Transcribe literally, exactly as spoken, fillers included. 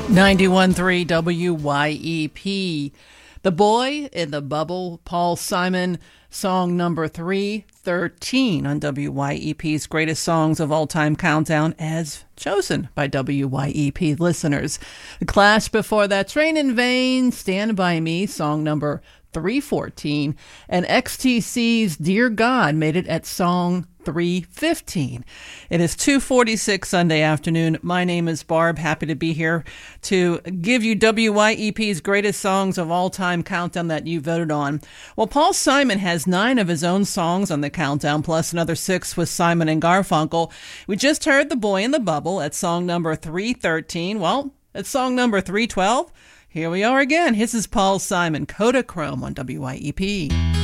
ninety-one point three W Y E P. The Boy in the Bubble, Paul Simon, song number three thirteen on W Y E P's Greatest Songs of All Time Countdown, as chosen by W Y E P listeners. The Clash before that, Train in Vain, Stand By Me, song number three fourteen, and X T C's Dear God made it at song three fifteen. It is two forty-six Sunday afternoon. My name is Barb. Happy to be here to give you W Y E P's Greatest Songs of All Time Countdown that you voted on. Well, Paul Simon has nine of his own songs on the countdown, plus another six with Simon and Garfunkel. We just heard The Boy in the Bubble at song number three thirteen. Well, at song number three twelve, here we are again. This is Paul Simon, Kodachrome on W Y E P.